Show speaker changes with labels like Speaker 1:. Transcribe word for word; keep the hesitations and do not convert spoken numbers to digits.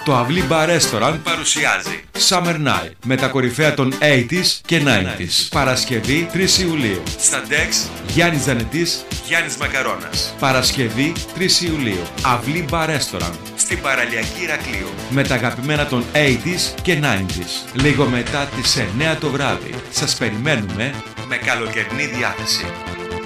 Speaker 1: Το Αυλή Bar Restaurant παρουσιάζει Summer Night με τα κορυφαία των ογδόντα και ενενήντα. Παρασκευή τρεις Ιουλίου. Στα Dex Γιάννης Ζανετής, Γιάννης Μακαρώνας. Παρασκευή τρεις Ιουλίου. Αυλή Bar Restaurant στην παραλιακή Ηρακλείου. Με τα αγαπημένα των ογδόντα και ενενήντα. Λίγο μετά τις εννιά το βράδυ. Σας περιμένουμε με καλοκαιρινή διάθεση.